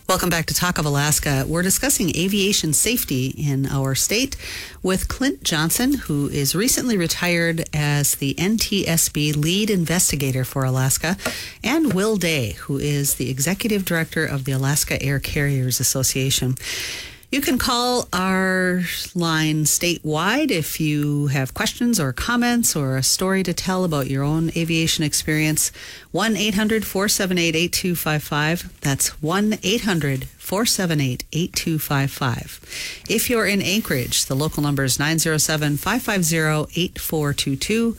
Welcome back to Talk of Alaska. We're discussing aviation safety in our state with Clint Johnson, who is recently retired as the NTSB lead investigator for Alaska, and Will Day, who is the executive director of the Alaska Air Carriers Association. You can call our line statewide if you have questions or comments or a story to tell about your own aviation experience. 1-800-478-8255. That's 1-800-478-8255. If you're in Anchorage, the local number is 907-550-8422.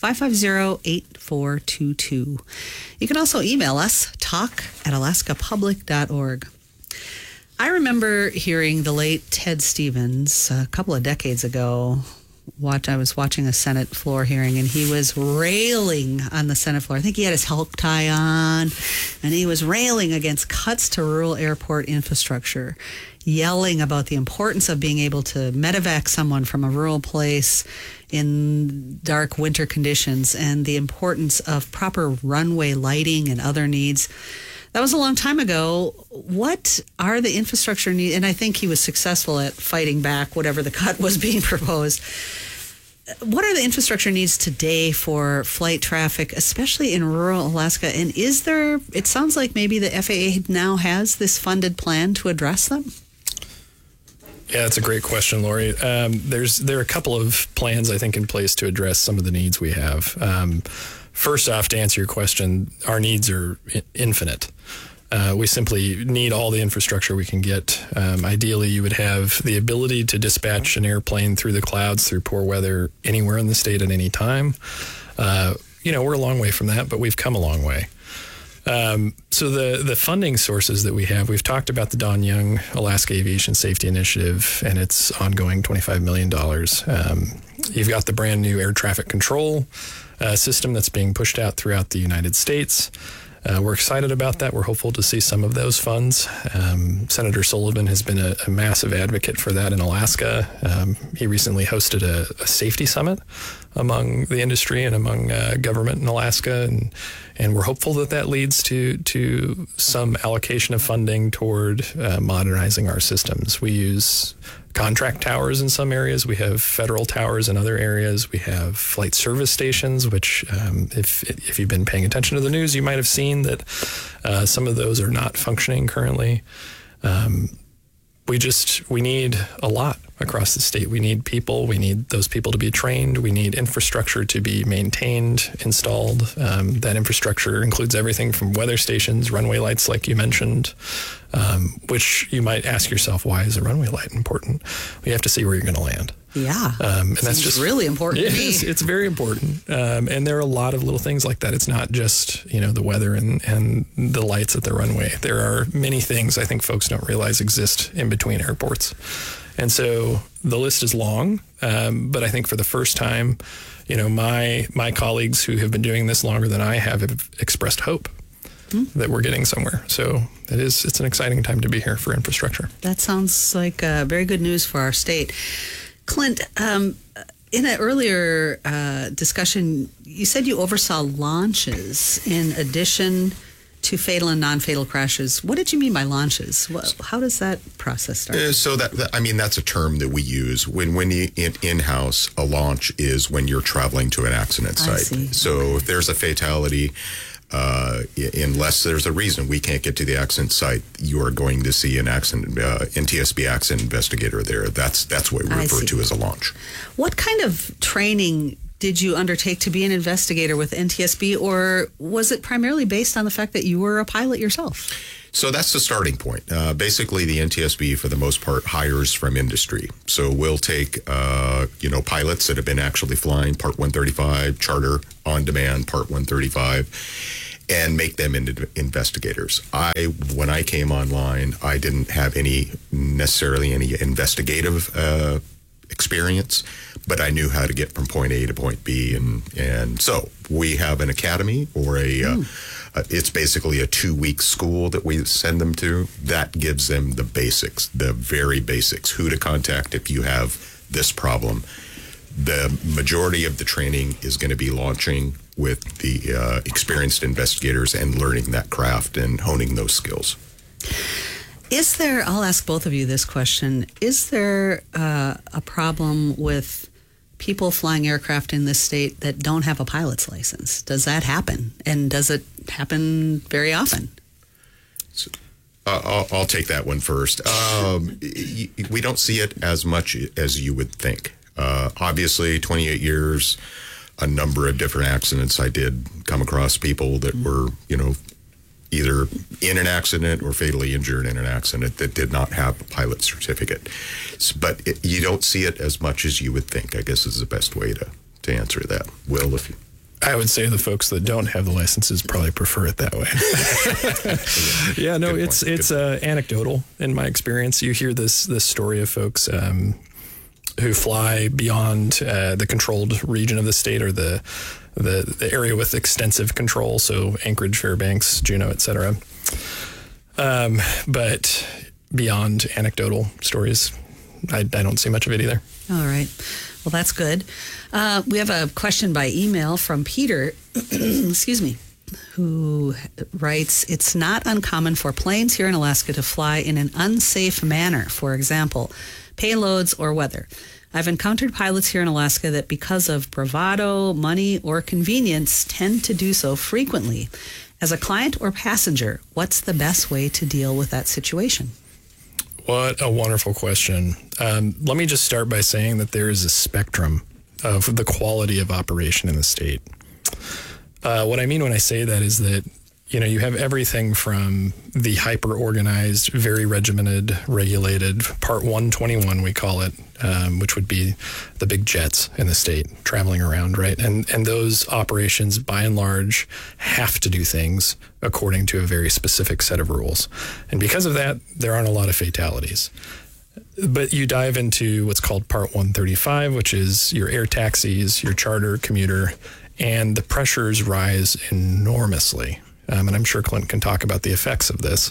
550-8422. You can also email us, talk@alaskapublic.org. I remember hearing the late Ted Stevens a couple of decades ago. I was watching a Senate floor hearing, and he was railing on the Senate floor. I think he had his Hulk tie on, and he was railing against cuts to rural airport infrastructure, yelling about the importance of being able to medevac someone from a rural place in dark winter conditions, and the importance of proper runway lighting and other needs. That was a long time ago. What are the infrastructure needs? And I think he was successful at fighting back whatever the cut was being proposed. What are the infrastructure needs today for flight traffic, especially in rural Alaska? And is there, it sounds like maybe the FAA now has this funded plan to address them? Yeah, that's a great question, Lori. There are a couple of plans, I think, in place to address some of the needs we have. First off, to answer your question, our needs are infinite. We simply need all the infrastructure we can get. Ideally, you would have the ability to dispatch an airplane through the clouds through poor weather anywhere in the state at any time. We're a long way from that, but we've come a long way. So the funding sources that we have, we've talked about the Don Young Alaska Aviation Safety Initiative and its ongoing $25 million. You've got the brand new air traffic control system that's being pushed out throughout the United States. We're excited about that. We're hopeful to see some of those funds. Senator Sullivan has been a massive advocate for that in Alaska. He recently hosted a safety summit among the industry and among government in Alaska, and we're hopeful that leads to some allocation of funding toward modernizing our systems. We use contract towers in some areas. We have federal towers in other areas. We have flight service stations, which if you've been paying attention to the news, you might have seen that some of those are not functioning currently. We need a lot across the state. We need people. We need those people to be trained. We need infrastructure to be maintained, installed. That infrastructure includes everything from weather stations, runway lights, like you mentioned, which you might ask yourself, why is a runway light important? Well, you have to see where you're going to land. Yeah, and that's just really important. It's very important, and there are a lot of little things like that. It's not just the weather and the lights at the runway. There are many things I think folks don't realize exist in between airports, and so the list is long. But I think for the first time, my colleagues who have been doing this longer than I have expressed hope that we're getting somewhere. So it's an exciting time to be here for infrastructure. That sounds like very good news for our state. Clint, in an earlier discussion, you said you oversaw launches in addition to fatal and non-fatal crashes. What did you mean by launches? How does that process start? So that's a term that we use when you in-house. A launch is when you're traveling to an accident site. So if there's a fatality, unless there's a reason we can't get to the accident site, you are going to see an NTSB accident investigator there. That's what we refer to as a launch. What kind of training did you undertake to be an investigator with NTSB, or was it primarily based on the fact that you were a pilot yourself? So that's the starting point. Basically, the NTSB, for the most part, hires from industry. So we'll take, pilots that have been actually flying Part 135, charter, on-demand, Part 135, and make them into investigators. When I came online, I didn't have necessarily any investigative experience, but I knew how to get from point A to point B. And so we have an academy or it's basically a 2-week school that we send them to. That gives them the basics, the very basics, who to contact if you have this problem. The majority of the training is going to be launching with the experienced investigators and learning that craft and honing those skills. Is there, I'll ask both of you this question, is there a problem with people flying aircraft in this state that don't have a pilot's license? Does that happen? And does it happen very often? I'll take that one first. We don't see it as much as you would think. Obviously, 28 years, a number of different accidents. I did come across people that were, either in an accident or fatally injured in an accident that did not have a pilot certificate. But you don't see it as much as you would think, I guess is the best way to answer that. Will, if you... I would say the folks that don't have the licenses probably prefer it that way. Yeah, no, it's anecdotal in my experience. You hear this story of folks who fly beyond the controlled region of the state or the area with extensive control, so Anchorage, Fairbanks, Juneau, et cetera. But beyond anecdotal stories, I don't see much of it either. All right. Well, that's good. We have a question by email from Peter, excuse me, who writes, it's not uncommon for planes here in Alaska to fly in an unsafe manner, for example, payloads or weather. I've encountered pilots here in Alaska that because of bravado, money, or convenience tend to do so frequently. As a client or passenger, what's the best way to deal with that situation? What a wonderful question. Let me just start by saying that there is a spectrum of the quality of operation in the state. What I mean when I say that is that, you have everything from the hyper-organized, very regimented, regulated, Part 121 we call it, which would be the big jets in the state traveling around, right? And those operations, by and large, have to do things according to a very specific set of rules. And because of that, there aren't a lot of fatalities. But you dive into what's called Part 135, which is your air taxis, your charter, commuter, and the pressures rise enormously. And I'm sure Clint can talk about the effects of this.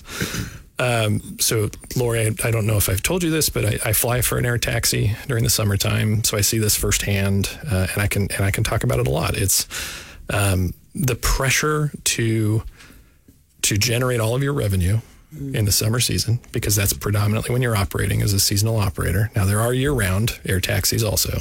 So, Lori, I don't know if I've told you this, but I fly for an air taxi during the summertime, so I see this firsthand, and I can talk about it a lot. It's the pressure to generate all of your revenue in the summer season, because that's predominantly when you're operating as a seasonal operator. Now, there are year-round air taxis also,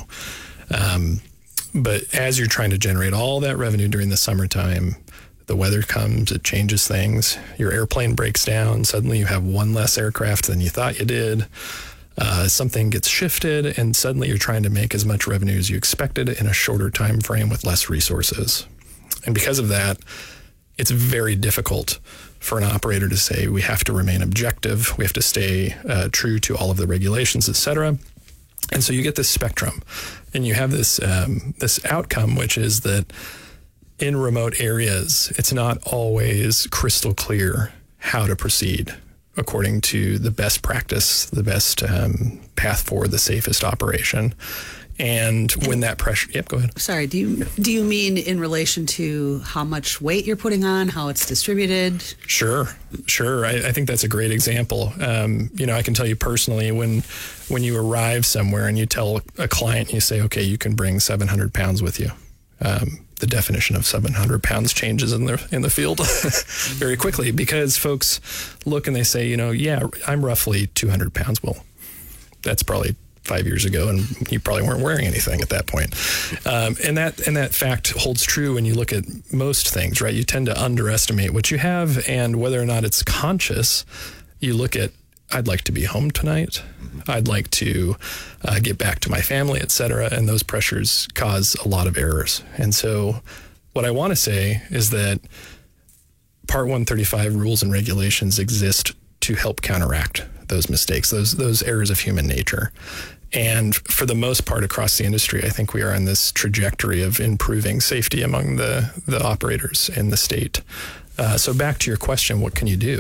but as you're trying to generate all that revenue during the summertime, the weather comes, it changes things. Your airplane breaks down. Suddenly you have one less aircraft than you thought you did. Something gets shifted, and suddenly you're trying to make as much revenue as you expected in a shorter time frame with less resources. And because of that, it's very difficult for an operator to say, we have to remain objective, we have to stay true to all of the regulations, et cetera. And so you get this spectrum, and you have this outcome, which is that in remote areas, it's not always crystal clear how to proceed according to the best practice, the best path forward, the safest operation. And when that pressure, yep, go ahead. Sorry, do you mean in relation to how much weight you're putting on, how it's distributed? Sure. I think that's a great example. I can tell you personally, when you arrive somewhere and you tell a client, you say, okay, you can bring 700 pounds with you. The definition of 700 pounds changes in the field very quickly, because folks look and they say, yeah, I'm roughly 200 pounds. Well, that's probably 5 years ago, and you probably weren't wearing anything at that point. And that fact holds true when you look at most things, right? You tend to underestimate what you have, and whether or not it's conscious, you look at, I'd like to be home tonight. I'd like to get back to my family, et cetera. And those pressures cause a lot of errors. And so what I want to say is that Part 135 rules and regulations exist to help counteract those mistakes, those errors of human nature. And for the most part across the industry, I think we are on this trajectory of improving safety among the operators in the state. So back to your question, what can you do?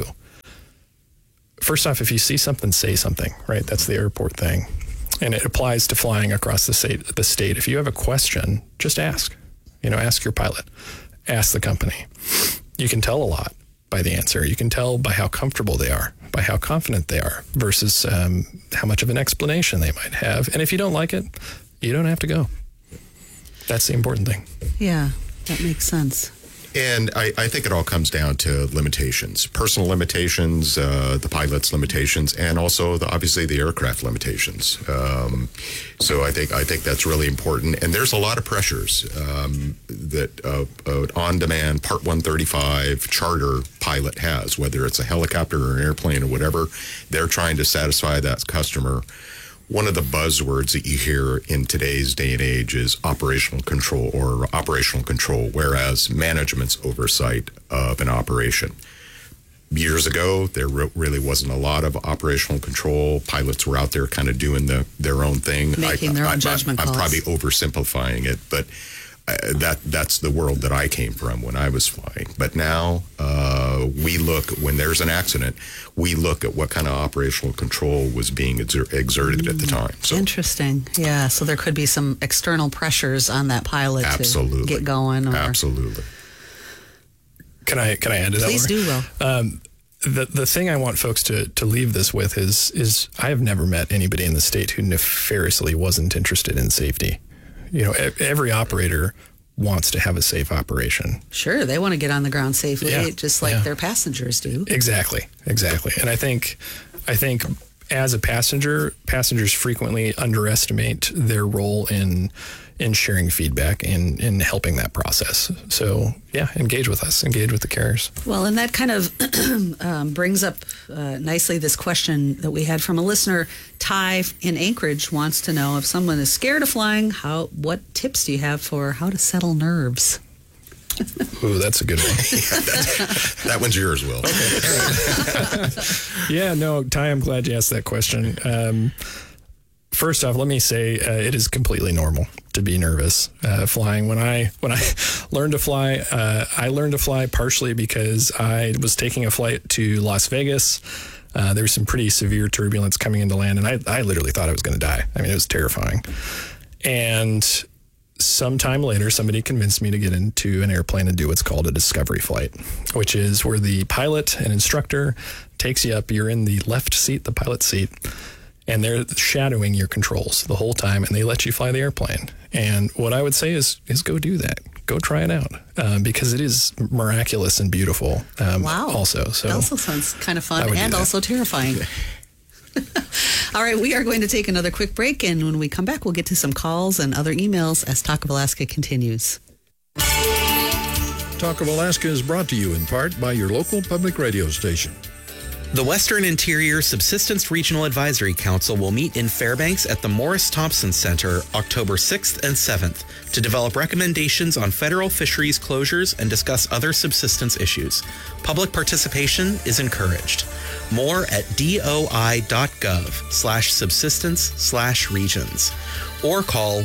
First off, if you see something, say something, right? That's the airport thing. And it applies to flying across the state. If you have a question, just ask. Ask your pilot. Ask the company. You can tell a lot by the answer. You can tell by how comfortable they are, by how confident they are, versus how much of an explanation they might have. And if you don't like it, you don't have to go. That's the important thing. Yeah, that makes sense. And I think it all comes down to limitations, personal limitations, the pilot's limitations, and also obviously the aircraft limitations. So I think that's really important. And there's a lot of pressures that an on-demand Part 135 charter pilot has, whether it's a helicopter or an airplane or whatever. They're trying to satisfy that customer. One of the buzzwords that you hear in today's day and age is operational control, whereas management's oversight of an operation. Years ago, there really wasn't a lot of operational control. Pilots were out there kind of doing their own thing. Making their own judgment calls. I'm probably oversimplifying it, but that's the world that I came from when I was flying. But now we look, when there's an accident, we look at what kind of operational control was being exerted at the time. So, interesting. Yeah, so there could be some external pressures on that pilot to get going. Absolutely. Can I add to that? Please do, Will. The thing I want folks to leave this with is I have never met anybody in the state who nefariously wasn't interested in safety. Every operator wants to have a safe operation. Sure, they want to get on the ground safely, just like their passengers do. Exactly. And I think as a passenger, passengers frequently underestimate their role in sharing feedback and in helping that process. So, engage with us, engage with the carriers. Well, and that kind of brings up nicely this question that we had from a listener. Ty in Anchorage wants to know, if someone is scared of flying, what tips do you have for how to settle nerves? Ooh, that's a good one. That one's yours, Will. Okay. Ty, I'm glad you asked that question. First off, let me say it is completely normal to be nervous flying. When I learned to fly, I learned to fly partially because I was taking a flight to Las Vegas. There was some pretty severe turbulence coming into land, and I literally thought I was going to die. I mean, it was terrifying. And sometime later, somebody convinced me to get into an airplane and do what's called a discovery flight, which is where the pilot and instructor takes you up. You're in the left seat, the pilot seat, and they're shadowing your controls the whole time, and they let you fly the airplane. And what I would say is go do that. Go try it out because it is miraculous and beautiful. Wow. Also, so it also sounds kind of fun and also terrifying. All right, we are going to take another quick break, and when we come back, we'll get to some calls and other emails as Talk of Alaska continues. Talk of Alaska is brought to you in part by your local public radio station. The Western Interior Subsistence Regional Advisory Council will meet in Fairbanks at the Morris Thompson Center October 6th and 7th to develop recommendations on federal fisheries closures and discuss other subsistence issues. Public participation is encouraged. More at doi.gov/subsistence/regions or call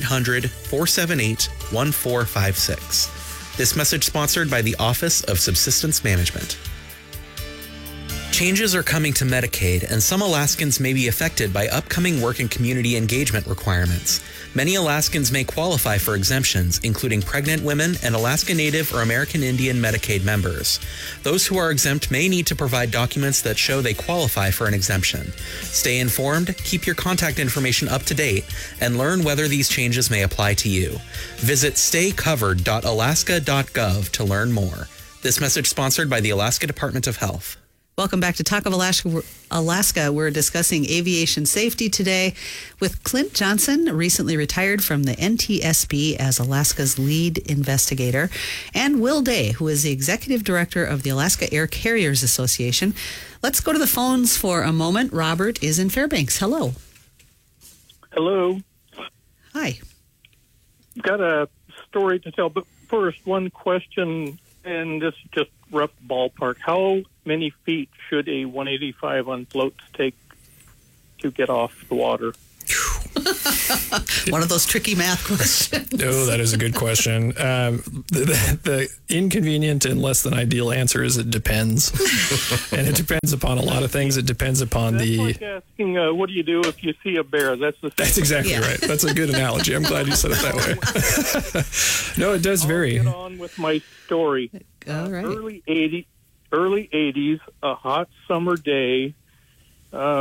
1-800-478-1456. This message sponsored by the Office of Subsistence Management. Changes are coming to Medicaid, and some Alaskans may be affected by upcoming work and community engagement requirements. Many Alaskans may qualify for exemptions, including pregnant women and Alaska Native or American Indian Medicaid members. Those who are exempt may need to provide documents that show they qualify for an exemption. Stay informed, keep your contact information up to date, and learn whether these changes may apply to you. Visit staycovered.alaska.gov to learn more. This message sponsored by the Alaska Department of Health. Welcome back to Talk of Alaska. We're discussing aviation safety today with Clint Johnson, recently retired from the NTSB as Alaska's lead investigator, and Will Day, who is the executive director of the Alaska Air Carriers Association. Let's go to the phones for a moment. Robert is in Fairbanks. Hello. Hello. Hi. Got a story to tell, but first, one question, and this is just rough ballpark. How many feet should a 185 on floats take to get off the water? One of those tricky math questions. Oh, that is a good question. The inconvenient and less than ideal answer is it depends. And it depends upon a lot of things. It depends upon That's like asking, what do you do if you see a bear? That's exactly right. That's a good analogy. I'm glad you said it that way. No, it does vary. I'll get on with my story. All right. Early 80s, a hot summer day,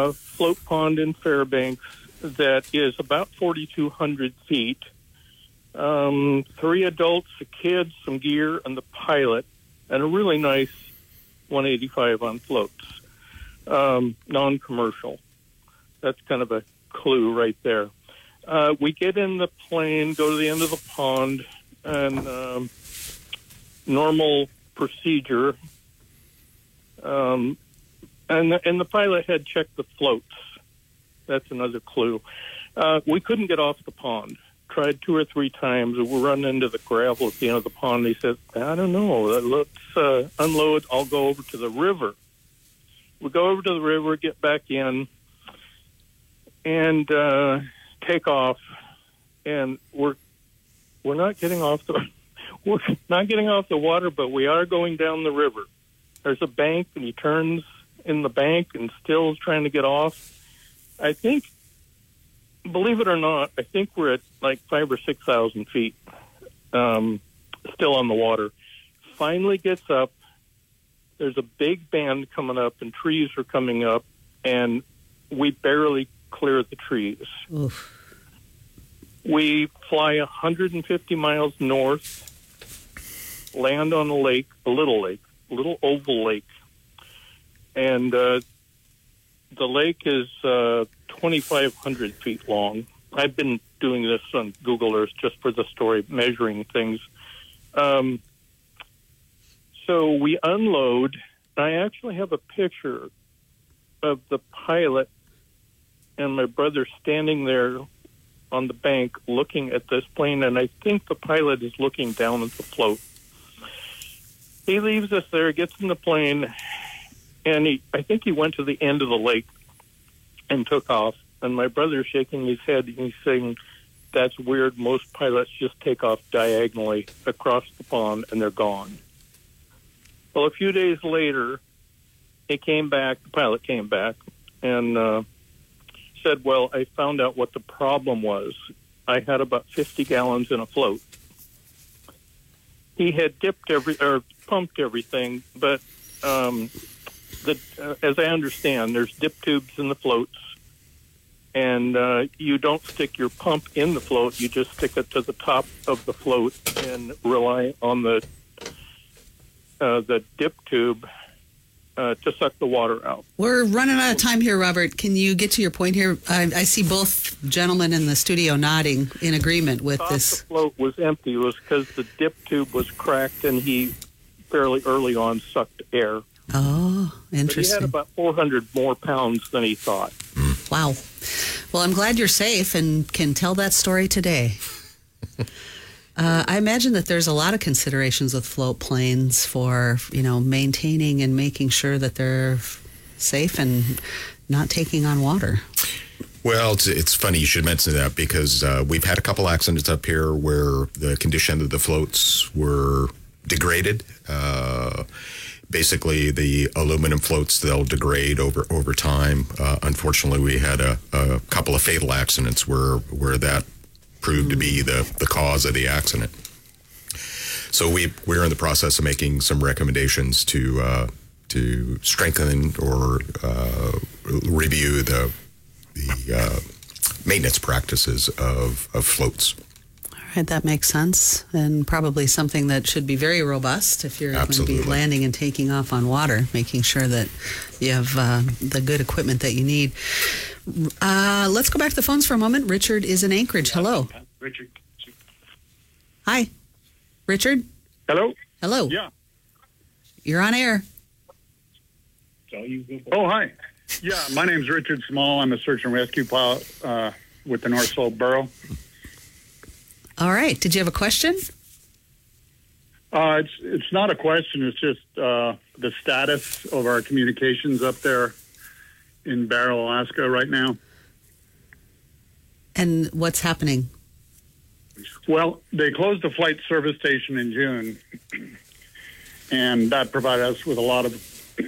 float pond in Fairbanks that is about 4,200 feet. 3 adults, a kid, some gear, and the pilot, and a really nice 185 on floats, non-commercial. That's kind of a clue right there. We get in the plane, go to the end of the pond, and normal procedure. And the pilot had checked the floats. That's another clue. We couldn't get off the pond. Tried 2 or 3 times. We run into the gravel at the end of the pond. He said, I don't know. Let's unload. I'll go over to the river. We go over to the river, get back in, and take off. And we're not getting off the water, but we are going down the river. There's a bank, and he turns in the bank and still is trying to get off. I think, believe it or not, I think we're at like 5,000 or 6,000 feet, still on the water. Finally gets up. There's a big bend coming up, and trees are coming up, and we barely clear the trees. Oof. We fly 150 miles north, land on a lake, a little oval lake, and the lake is 2,500 feet long. I've been doing this on Google Earth just for the story, measuring things. So we unload. I actually have a picture of the pilot and my brother standing there on the bank looking at this plane, and I think the pilot is looking down at the float. He leaves us there, gets in the plane, and I think he went to the end of the lake and took off. And my brother's shaking his head, and he's saying, that's weird. Most pilots just take off diagonally across the pond, and they're gone. Well, a few days later, the pilot came back, and said, well, I found out what the problem was. I had about 50 gallons in a float. He had pumped everything, but as I understand, there's dip tubes in the floats, and you don't stick your pump in the float. You just stick it to the top of the float and rely on the dip tube to suck the water out. We're running out of time here, Robert. Can you get to your point here? I see both gentlemen in the studio nodding in agreement with this. The float was empty. It was because the dip tube was cracked, and he fairly early on sucked air. Oh, interesting. But he had about 400 more pounds than he thought. Wow. Well, I'm glad you're safe and can tell that story today. I imagine that there's a lot of considerations with float planes for, maintaining and making sure that they're safe and not taking on water. Well, it's funny you should mention that because we've had a couple accidents up here where the condition of the floats were degraded. Basically, the aluminum floats, they'll degrade over time. Unfortunately, we had a couple of fatal accidents where that proved to be the cause of the accident. So we're in the process of making some recommendations to strengthen or review the maintenance practices of floats. All right, that makes sense, and probably something that should be very robust if you're Absolutely. going to be landing and taking off on water, making sure that you have the good equipment that you need. Let's go back to the phones for a moment. Richard is in Anchorage. Hello. Richard. Hi. Richard? Hello? Hello. Yeah. You're on air. Oh, hi. Yeah, my name's Richard Small. I'm a search and rescue pilot with the North Slope Borough. All right. Did you have a question? It's not a question. It's just the status of our communications up there in Barrow, Alaska right now. And what's happening? Well, they closed the flight service station in June, and that provided us with a lot of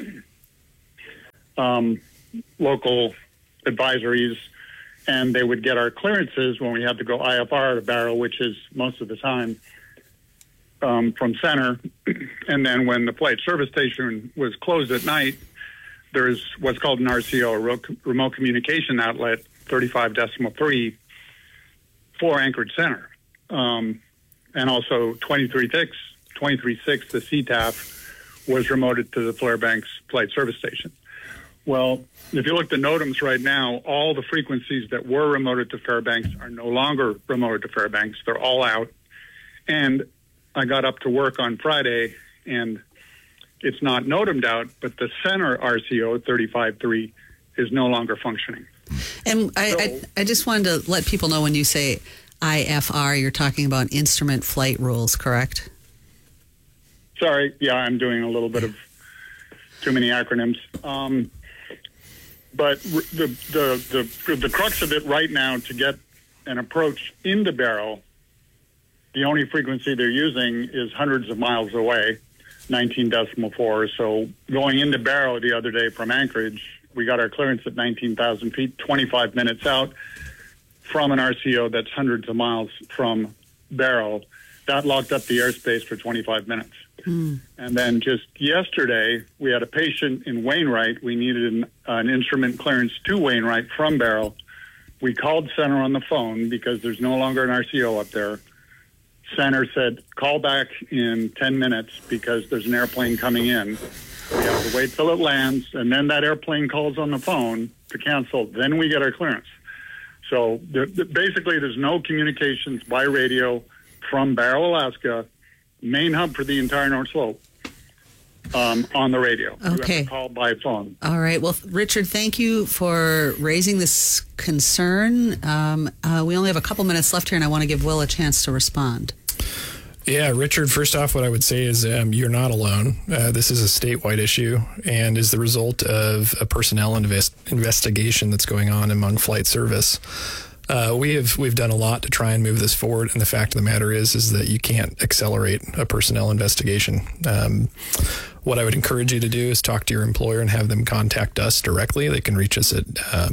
local advisories, and they would get our clearances when we had to go IFR to Barrow, which is most of the time from center. And then when the flight service station was closed at night, there's what's called an RCO, a remote communication outlet, 35.3 for Anchorage Center. and also 23.6, the CTAF, was remoted to the Fairbanks Flight Service Station. Well, if you look at the NOTAMs right now, all the frequencies that were remoted to Fairbanks are no longer remoted to Fairbanks. They're all out. And I got up to work on Friday, and it's not NOTAMed out, but the center RCO 35.3 is no longer functioning. And I just wanted to let people know, when you say IFR, you're talking about instrument flight rules, correct? Sorry, yeah, I'm doing a little bit of too many acronyms. But the crux of it right now, to get an approach into Barrow, the only frequency they're using is hundreds of miles away, 19.4. So going into Barrow the other day from Anchorage, we got our clearance at 19,000 feet, 25 minutes out from an RCO that's hundreds of miles from Barrow. That locked up the airspace for 25 minutes. And then just yesterday, we had a patient in Wainwright. We needed an instrument clearance to Wainwright from Barrow. We called Center on the phone because there's no longer an RCO up there. Center said, call back in 10 minutes because there's an airplane coming in. We have to wait till it lands, and then that airplane calls on the phone to cancel. Then we get our clearance. So basically, there's no communications by radio from Barrow, Alaska, main hub for the entire North Slope, on the radio. Okay. You have to call by phone. All right. Well, Richard, thank you for raising this concern. We only have a couple minutes left here, and I want to give Will a chance to respond. Yeah, Richard, first off, what I would say is you're not alone. This is a statewide issue and is the result of a personnel investigation that's going on among flight service. We've done a lot to try and move this forward, and the fact of the matter is that you can't accelerate a personnel investigation. What I would encourage you to do is talk to your employer and have them contact us directly. They can reach us at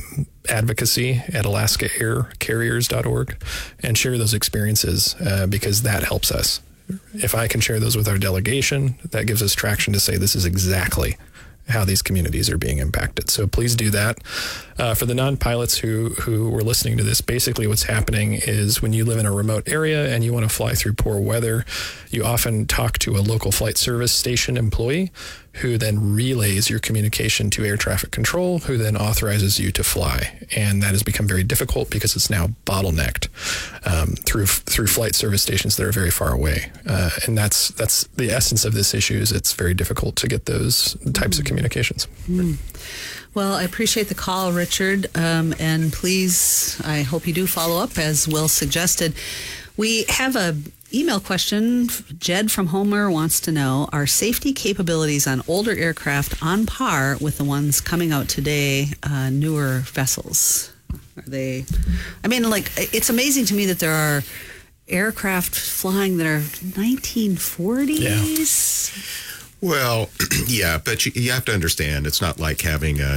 advocacy@alaskaaircarriers.org and share those experiences because that helps us. If I can share those with our delegation, that gives us traction to say this is exactly how these communities are being impacted. So please do that. For the non-pilots who were listening to this, basically what's happening is when you live in a remote area and you want to fly through poor weather, you often talk to a local flight service station employee who then relays your communication to air traffic control, who then authorizes you to fly. And that has become very difficult because it's now bottlenecked through flight service stations that are very far away. And that's the essence of this issue, is it's very difficult to get those types of communications. Well, I appreciate the call, Richard. And please, I hope you do follow up, as Will suggested. We have a email question. Jed from Homer wants to know, are safety capabilities on older aircraft on par with the ones coming out today, newer vessels? Are they, I mean, like, it's amazing to me that there are aircraft flying that are 1940s. Yeah. Well, yeah, but you have to understand, it's not like having a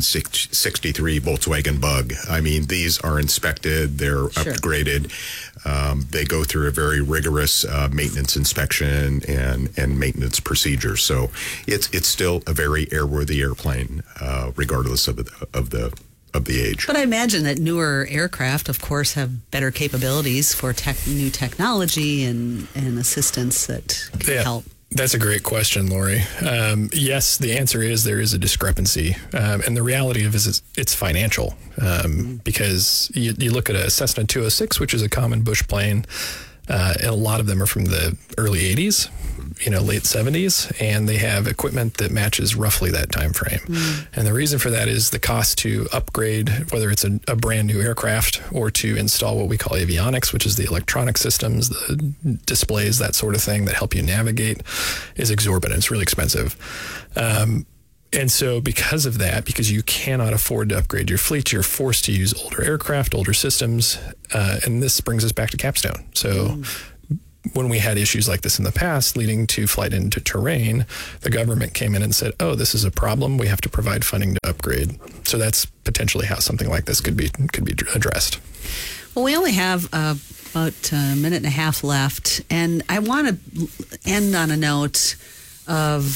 1963 Volkswagen Bug. I mean, these are inspected, they're upgraded. They go through a very rigorous maintenance inspection and maintenance procedure. So it's still a very airworthy airplane, regardless of the age. But I imagine that newer aircraft, of course, have better capabilities for new technology and assistance that can help. That's a great question, Lori. Yes, the answer is there is a discrepancy. And the reality of it is it's financial because you look at a Cessna 206, which is a common bush plane, and a lot of them are from the early 80s, late 70s, and they have equipment that matches roughly that time frame. And the reason for that is the cost to upgrade, whether it's a brand new aircraft or to install what we call avionics, which is the electronic systems, the displays, that sort of thing that help you navigate, is exorbitant. It's really expensive. And so because of that, because you cannot afford to upgrade your fleet, you're forced to use older aircraft, older systems. And this brings us back to Capstone. So when we had issues like this in the past leading to flight into terrain, the government came in and said, oh, this is a problem. We have to provide funding to upgrade. So that's potentially how something like this could be addressed. Well, we only have about a minute and a half left. And I want to end on a note of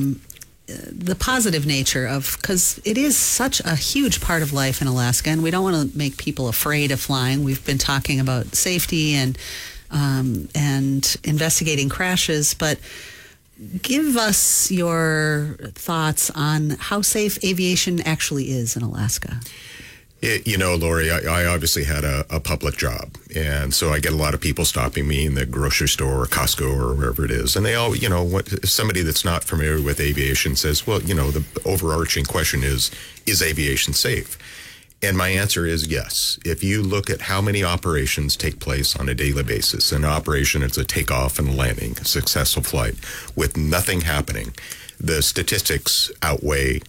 the positive nature of, because it is such a huge part of life in Alaska, and we don't want to make people afraid of flying. We've been talking about safety and and investigating crashes. But give us your thoughts on how safe aviation actually is in Alaska. Lori, I obviously had a public job, and so I get a lot of people stopping me in the grocery store or Costco or wherever it is, and they all, somebody that's not familiar with aviation says, well, the overarching question is aviation safe? And my answer is yes. If you look at how many operations take place on a daily basis, an operation is a takeoff and landing, a successful flight, with nothing happening, the statistics outweigh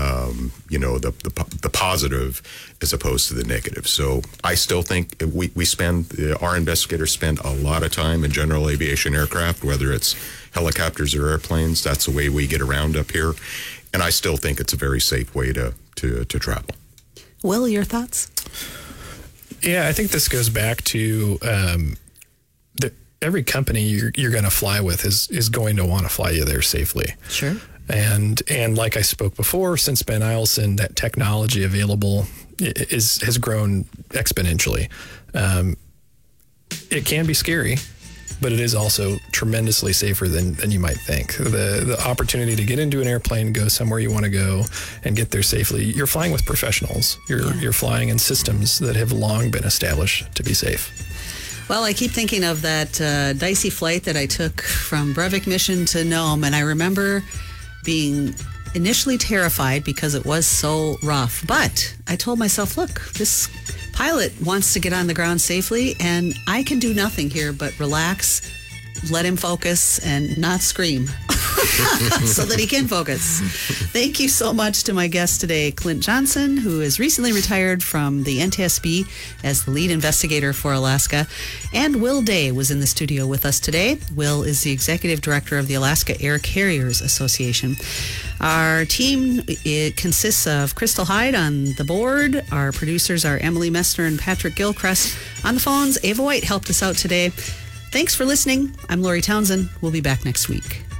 the positive as opposed to the negative. So I still think our investigators spend a lot of time in general aviation aircraft, whether it's helicopters or airplanes. That's the way we get around up here. And I still think it's a very safe way to travel. Will, your thoughts? Yeah, I think this goes back to every company you're going to fly with is going to want to fly you there safely. Sure. And like I spoke before, since Ben Eielson, that technology available has grown exponentially. It can be scary, but it is also tremendously safer than you might think. The opportunity to get into an airplane, go somewhere you want to go, and get there safely. You're flying with professionals. You're flying in systems that have long been established to be safe. Well, I keep thinking of that dicey flight that I took from Breivik Mission to Nome, and I remember being initially terrified because it was so rough. But I told myself, look, this pilot wants to get on the ground safely, and I can do nothing here but relax, let him focus, and not scream so that he can focus. Thank you so much to my guest today, Clint Johnson, who is recently retired from the NTSB as the lead investigator for Alaska. And Will Day was in the studio with us today. Will is the executive director of the Alaska Air Carriers Association. Our team, it consists of Crystal Hyde on the board. Our producers are Emily Messner and Patrick Gilchrist. On the phones, Ava White helped us out today. Thanks for listening. I'm Lori Townsend. We'll be back next week.